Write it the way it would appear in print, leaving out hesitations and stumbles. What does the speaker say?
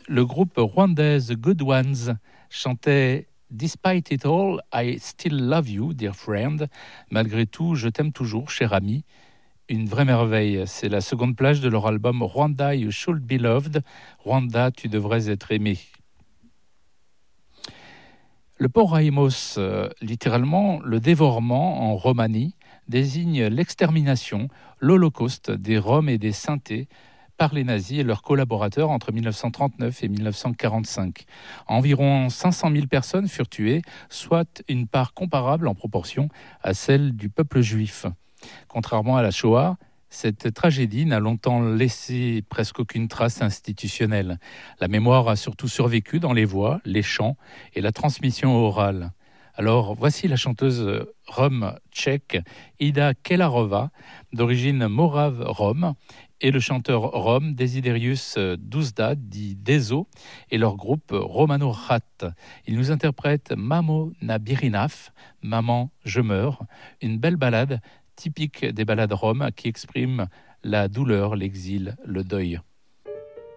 le groupe rwandais The Good Ones chantait Despite it all, I still love you, dear friend. Malgré tout, je t'aime toujours, cher ami. Une vraie merveille. C'est la seconde plage de leur album Rwanda, You Should Be Loved. Rwanda, tu devrais être aimé. Le porraimos, littéralement le dévorement en Roumanie, désigne l'extermination, l'holocauste des Roms et des Sintés par les nazis et leurs collaborateurs entre 1939 et 1945. Environ 500 000 personnes furent tuées, soit une part comparable en proportion à celle du peuple juif. Contrairement à la Shoah, cette tragédie n'a longtemps laissé presque aucune trace institutionnelle. La mémoire a surtout survécu dans les voix, les chants et la transmission orale. Alors voici la chanteuse rom tchèque Ida Kellarova, d'origine morave rom, et le chanteur rom Desiderius Duzda, dit Dezo, et leur groupe Romano Rat. Ils nous interprètent Mamo na birinaf, Maman, je meurs, une belle ballade typique des ballades roms qui exprime la douleur, l'exil, le deuil.